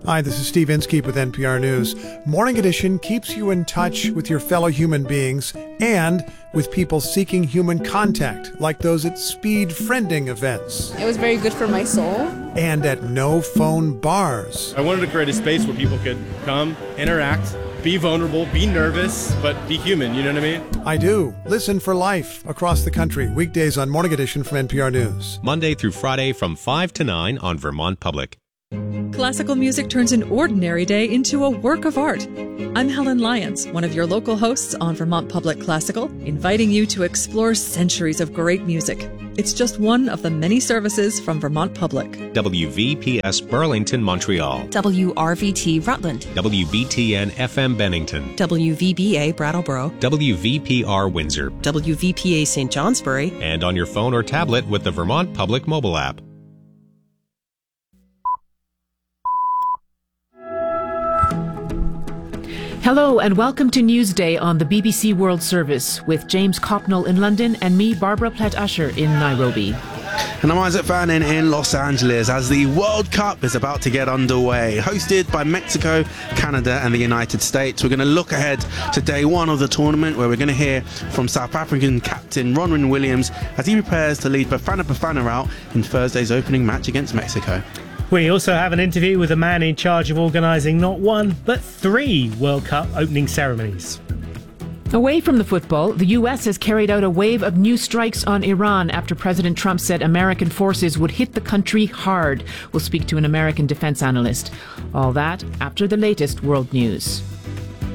Hi, this is Steve Inskeep with NPR News. Morning Edition keeps you in touch with your fellow human beings and with people seeking human contact, like those at speed friending events. It was very good for my soul. And at no-phone bars. I wanted to create a space where people could come, interact, be vulnerable, be nervous, but be human, you know what I mean? I do. Listen for life across the country, weekdays on Morning Edition from NPR News. Monday through Friday from 5 to 9 on Vermont Public. Classical music turns an ordinary day into a work of art. I'm Helen Lyons, one of your local hosts on Vermont Public Classical, inviting you to explore centuries of great music. It's just one of the many services from Vermont Public. WVPS Burlington, Montreal. WRVT Rutland. WBTN FM Bennington. WVBA Brattleboro. WVPR Windsor. WVPA St. Johnsbury. And on your phone or tablet with the Vermont Public mobile app. Hello and welcome to Newsday on the BBC World Service with James Copnell in London and me, Barbara Plett-Usher, in Nairobi. And I'm Isaac Fannin in Los Angeles as the World Cup is about to get underway. Hosted by Mexico, Canada and the United States. We're going to look ahead to day one of the tournament where we're going to hear from South African captain Ronwen Williams as he prepares to lead Bafana Bafana out in Thursday's opening match against Mexico. We also have an interview with a man in charge of organising not one, but 3 World Cup opening ceremonies. Away from the football, the US has carried out a wave of new strikes on Iran after President Trump said American forces would hit the country hard. We'll speak to an American defense analyst. All that after the latest world news.